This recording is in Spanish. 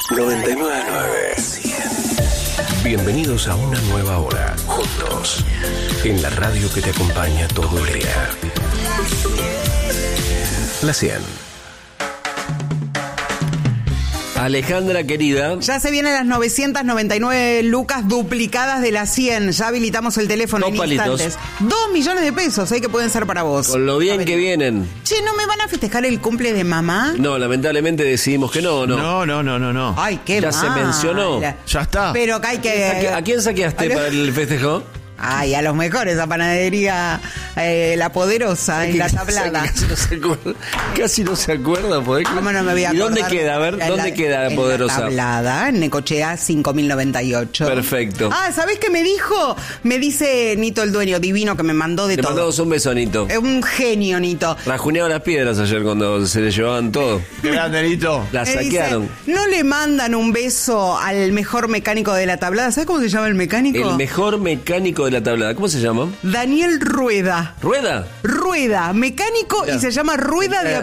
99.9. Bienvenidos a una nueva hora, juntos, en la radio que te acompaña todo el día. La 100. Alejandra, querida. Ya se vienen las 999 lucas duplicadas de las 100. Ya habilitamos el teléfono en instantes. 2 millones de pesos, que pueden ser para vos. Con lo bien que vienen. Che, ¿no me van a festejar el cumple de mamá? No, lamentablemente decidimos que no. No. Ay, qué ya mal. se mencionó. Ya está. Pero que hay que... ¿A quién saqueaste para el festejo? Ay, a los mejores, a Panadería La Poderosa, en La Tablada. Casi no se acuerda, ¿podés? ¿Cómo no me voy a ¿Y acordar? dónde queda? A ver, ¿dónde queda La Poderosa? En La Tablada, en Necochea 5098. Perfecto. ¿Sabés qué me dijo? Me dice Nito, el dueño divino, que me mandó de Le todo. Le mandamos un beso, Nito. Es un genio, Nito. Rajuneaba las piedras ayer cuando se le llevaban todo. Qué grande, Nito. La saquearon. Dice, ¿no le mandan un beso al mejor mecánico de La Tablada? ¿Sabes cómo se llama el mecánico? El mejor mecánico de La Tablada. ¿Cómo se llama? Daniel Rueda. ¿Rueda? Rueda, mecánico, Ya. y se llama Rueda de